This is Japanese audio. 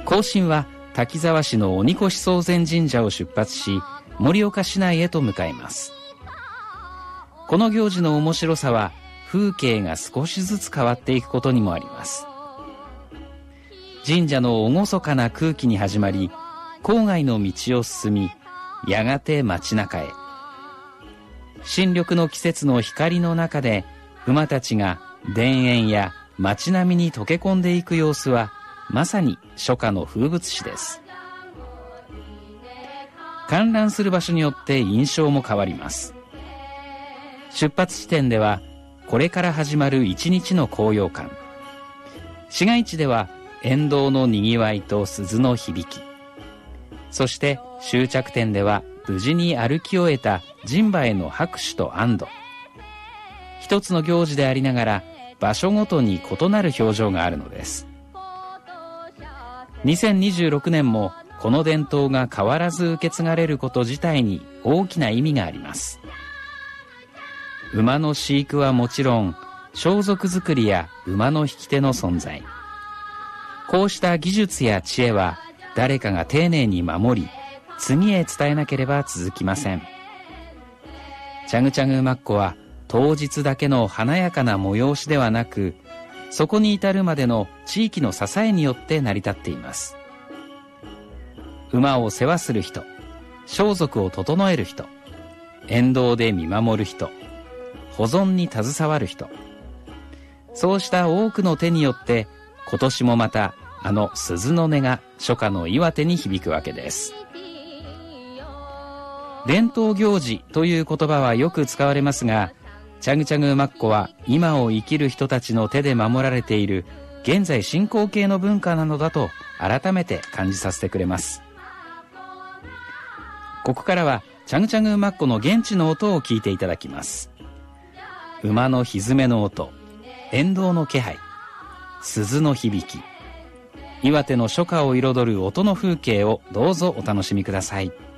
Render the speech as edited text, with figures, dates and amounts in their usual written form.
行進は滝沢市の鬼越宗善神社を出発し、盛岡市内へと向かいます。この行事の面白さは、風景が少しずつ変わっていくことにもあります。神社の厳かな空気に始まり、郊外の道を進み、やがて街中へ。新緑の季節の光の中で、馬たちが田園や街並みに溶け込んでいく様子は、まさに初夏の風物詩です。観覧する場所によって印象も変わります。出発地点では、これから始まる一日の高揚感。市街地では、沿道のにぎわいと鈴の響き。そして終着点では、無事に歩き終えた人馬への拍手と安堵。一つの行事でありながら、場所ごとに異なる表情があるのです。2026年もこの伝統が変わらず受け継がれること自体に大きな意味があります。馬の飼育はもちろん、装束作りや馬の引き手の存在。こうした技術や知恵は誰かが丁寧に守り、次へ伝えなければ続きません。チャグチャグ馬コは当日だけの華やかな催しではなく、そこに至るまでの地域の支えによって成り立っています。馬を世話する人、装束を整える人、沿道で見守る人、保存に携わる人、そうした多くの手によって今年もまたあの鈴の音が初夏の岩手に響くわけです。伝統行事という言葉はよく使われますが、チャグチャグ馬コは今を生きる人たちの手で守られている現在進行形の文化なのだと改めて感じさせてくれます。ここからはチャグチャグ馬コの現地の音を聞いていただきます。馬の蹄の音、沿道の気配、鈴の響き、岩手の初夏を彩る音の風景をどうぞお楽しみください。